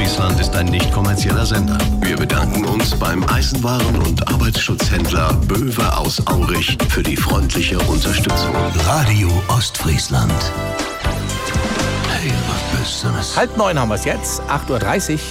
Ostfriesland ist ein nicht kommerzieller Sender. Wir bedanken uns beim Eisenwaren- und Arbeitsschutzhändler Böwe aus Aurich für die freundliche Unterstützung. Radio Ostfriesland. Hey, was Besseres. 8:30 haben wir es jetzt, 8:30 Uhr.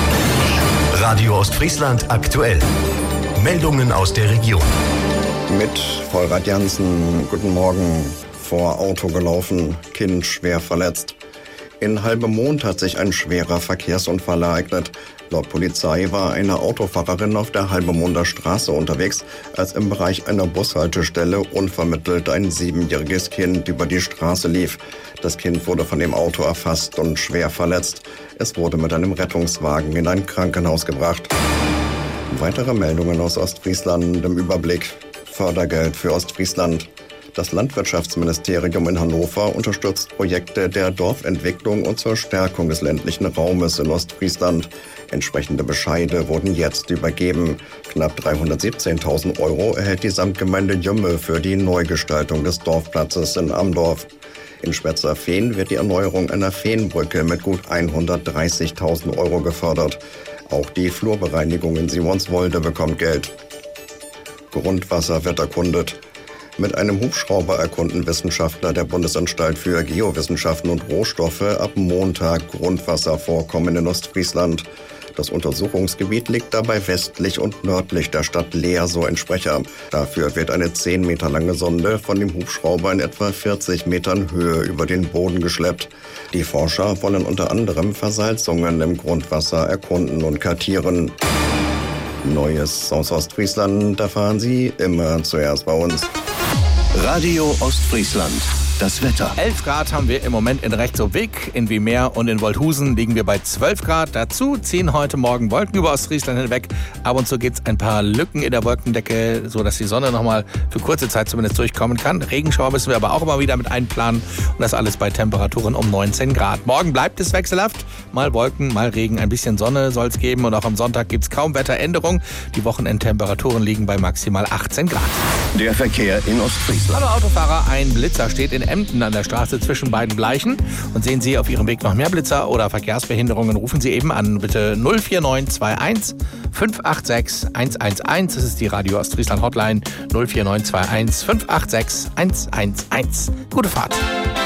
Radio Ostfriesland aktuell. Meldungen aus der Region. Mit Vollrad Jansen, guten Morgen. Vor Auto gelaufen, Kind schwer verletzt. In Halbemond hat sich ein schwerer Verkehrsunfall ereignet. Laut Polizei war eine Autofahrerin auf der Halbemonder Straße unterwegs, als im Bereich einer Bushaltestelle unvermittelt ein 7-jähriges Kind über die Straße lief. Das Kind wurde von dem Auto erfasst und schwer verletzt. Es wurde mit einem Rettungswagen in ein Krankenhaus gebracht. Weitere Meldungen aus Ostfriesland im Überblick. Fördergeld für Ostfriesland. Das Landwirtschaftsministerium in Hannover unterstützt Projekte der Dorfentwicklung und zur Stärkung des ländlichen Raumes in Ostfriesland. Entsprechende Bescheide wurden jetzt übergeben. Knapp 317.000 € erhält die Samtgemeinde Jümme für die Neugestaltung des Dorfplatzes in Amdorf. In Schwetzerfehn wird die Erneuerung einer Feenbrücke mit gut 130.000 € gefördert. Auch die Flurbereinigung in Simonswolde bekommt Geld. Grundwasser wird erkundet. Mit einem Hubschrauber erkunden Wissenschaftler der Bundesanstalt für Geowissenschaften und Rohstoffe ab Montag Grundwasservorkommen in Ostfriesland. Das Untersuchungsgebiet liegt dabei westlich und nördlich der Stadt Leer, so ein Sprecher. Dafür wird eine 10 Meter lange Sonde von dem Hubschrauber in etwa 40 Metern Höhe über den Boden geschleppt. Die Forscher wollen unter anderem Versalzungen im Grundwasser erkunden und kartieren. Neues aus Ostfriesland erfahren Sie immer zuerst bei uns. Radio Ostfriesland. Das Wetter. 11 Grad haben wir im Moment in Rechtshof-Wick, in Wiemer und in Wolthusen liegen wir bei 12 Grad. Dazu ziehen heute Morgen Wolken über Ostfriesland hinweg. Ab und zu gibt es ein paar Lücken in der Wolkendecke, sodass die Sonne nochmal für kurze Zeit zumindest durchkommen kann. Regenschauer müssen wir aber auch immer wieder mit einplanen. Und das alles bei Temperaturen um 19 Grad. Morgen bleibt es wechselhaft. Mal Wolken, mal Regen, ein bisschen Sonne soll es geben. Und auch am Sonntag gibt es kaum Wetteränderung. Die Wochenendtemperaturen liegen bei maximal 18 Grad. Der Verkehr in Ostfriesland. Hallo Autofahrer, ein Blitzer steht in Emden an der Straße zwischen beiden Bleichen. Und sehen Sie auf Ihrem Weg noch mehr Blitzer oder Verkehrsbehinderungen, rufen Sie eben an. Bitte 04921 586 111. Das ist die Radio Ostfriesland Hotline 04921 586 111. Gute Fahrt.